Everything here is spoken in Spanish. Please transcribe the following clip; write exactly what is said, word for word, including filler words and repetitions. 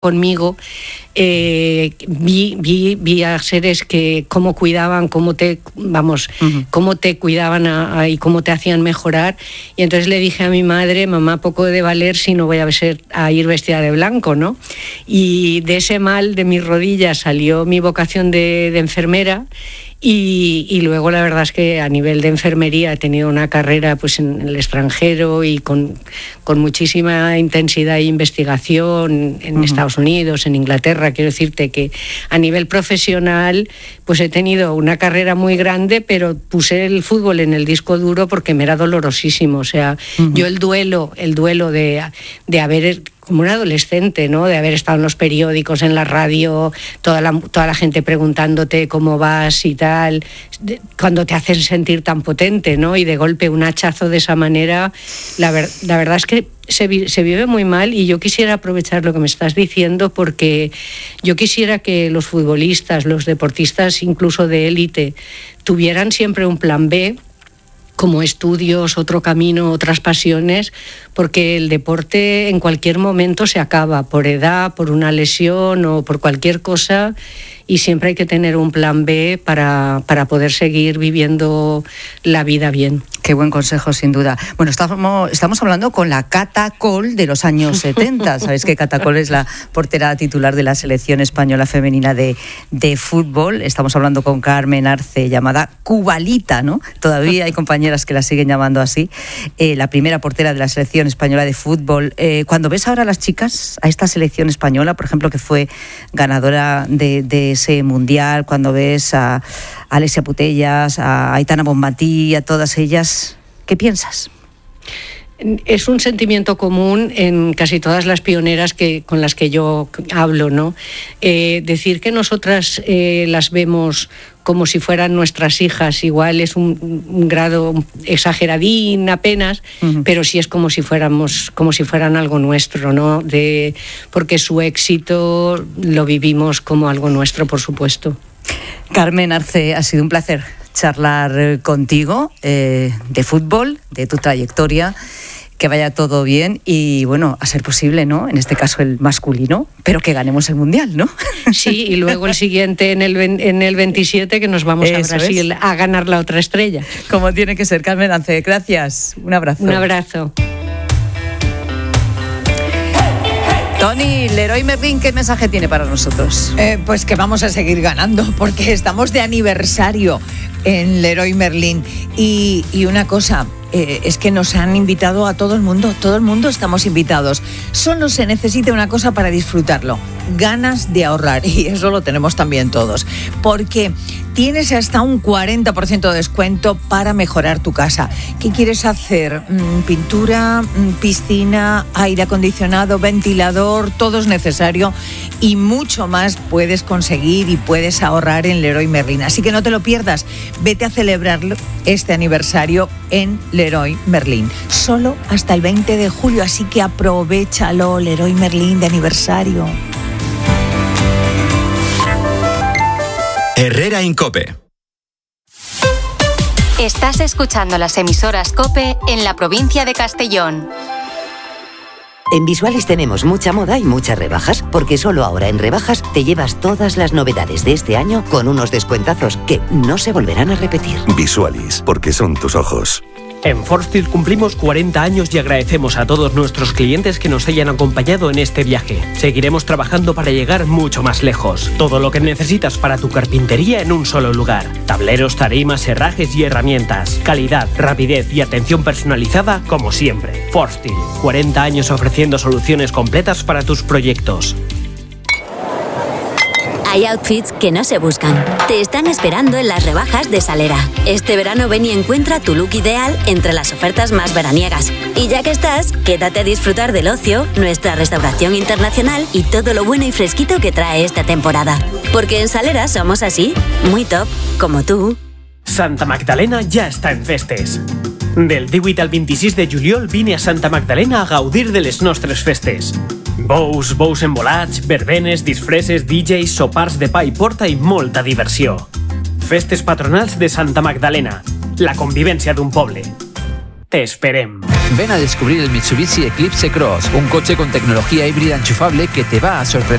conmigo, eh, vi, vi, vi a seres que cómo cuidaban, cómo te, vamos, uh-huh. cómo te cuidaban a, a, y cómo te hacían mejorar. Y entonces le dije a mi madre, mamá, poco de valer si no voy a, ser, a ir vestida de blanco, ¿no? Y de ese mal de mis rodillas salió mi vocación de, de enfermera. Y, y luego la verdad es que a nivel de enfermería he tenido una carrera pues en el extranjero y con, con muchísima intensidad e investigación en uh-huh. Estados Unidos, en Inglaterra. Quiero decirte que a nivel profesional pues he tenido una carrera muy grande, pero puse el fútbol en el disco duro porque me era dolorosísimo. O sea, uh-huh. yo el duelo, el duelo de, de haber... como un adolescente, ¿no? De haber estado en los periódicos, en la radio, toda la, toda la gente preguntándote cómo vas y tal, cuando te hacen sentir tan potente, ¿no? Y de golpe un hachazo de esa manera, la, ver, la verdad es que se, vi, se vive muy mal, y yo quisiera aprovechar lo que me estás diciendo porque yo quisiera que los futbolistas, los deportistas incluso de élite, tuvieran siempre un plan B, como estudios, otro camino, otras pasiones, porque el deporte en cualquier momento se acaba, por edad, por una lesión o por cualquier cosa, y siempre hay que tener un plan B para, para poder seguir viviendo la vida bien. Qué buen consejo, sin duda. Bueno, estamos, estamos hablando con la Cata Coll de los años setenta. Sabéis que Cata Coll es la portera titular de la selección española femenina de, de fútbol. Estamos hablando con Carmen Arce, llamada Cubalita, ¿no? Todavía hay compañeras que la siguen llamando así. Eh, la primera portera de la selección española de fútbol. Eh, cuando ves ahora a las chicas, a esta selección española, por ejemplo, que fue ganadora de, de ese mundial, cuando ves a Alexia Putellas, a Aitana Bonmatí, a todas ellas, ¿qué piensas? Es un sentimiento común en casi todas las pioneras que, con las que yo hablo, ¿no? Eh, decir que nosotras eh, las vemos como si fueran nuestras hijas, igual es un, un grado exageradín apenas, uh-huh. pero sí es como si fuéramos, como si fueran algo nuestro, ¿no? De, porque su éxito lo vivimos como algo nuestro, por supuesto. Carmen Arce, ha sido un placer charlar contigo eh, de fútbol, de tu trayectoria, que vaya todo bien y, bueno, a ser posible, ¿no? En este caso el masculino, pero que ganemos el Mundial, ¿no? Sí, y luego el siguiente en el, en el veintisiete, que nos vamos Eso a Brasil es. a ganar la otra estrella. Como tiene que ser, Carmen Arce. Gracias. Un abrazo. Un abrazo. Tony, Leroy Merlin, ¿qué mensaje tiene para nosotros? Eh, pues que vamos a seguir ganando, porque estamos de aniversario en Leroy Merlin. Y, y una cosa, eh, es que nos han invitado a todo el mundo, todo el mundo estamos invitados. Solo se necesita una cosa para disfrutarlo, ganas de ahorrar, y eso lo tenemos también todos, porque tienes hasta un cuarenta por ciento de descuento para mejorar tu casa. ¿Qué quieres hacer? Pintura, piscina, aire acondicionado, ventilador, todo es necesario y mucho más puedes conseguir y puedes ahorrar en Leroy Merlin. Así que no te lo pierdas, vete a celebrar este aniversario en Leroy Merlin. Solo hasta el veinte de julio, así que aprovéchalo, Leroy Merlin de aniversario. Herrera en COPE. Estás escuchando las emisoras COPE en la provincia de Castellón. En Visualis tenemos mucha moda y muchas rebajas, porque solo ahora en rebajas te llevas todas las novedades de este año con unos descuentazos que no se volverán a repetir. Visualis, porque son tus ojos. En Forstil cumplimos cuarenta años y agradecemos a todos nuestros clientes que nos hayan acompañado en este viaje. Seguiremos trabajando para llegar mucho más lejos. Todo lo que necesitas para tu carpintería en un solo lugar. Tableros, tarimas, herrajes y herramientas. Calidad, rapidez y atención personalizada como siempre. Forstil, cuarenta años ofreciendo soluciones completas para tus proyectos. Hay outfits que no se buscan. Te están esperando en las rebajas de Salera. Este verano ven y encuentra tu look ideal entre las ofertas más veraniegas. Y ya que estás, quédate a disfrutar del ocio, nuestra restauración internacional y todo lo bueno y fresquito que trae esta temporada. Porque en Salera somos así, muy top, como tú. Santa Magdalena ja està en festes. Del divuit al vint-i-sis de juliol vine a Santa Magdalena a gaudir de les nostres festes. Bous, bous embolats, verbenes, disfresses, D Js, sopars de pa i porta i molta diversió. Festes patronals de Santa Magdalena, la convivència d'un poble. T'esperem. Ven a descubrir el Mitsubishi Eclipse Cross, un coche con tecnología híbrida enchufable que te va a sorprender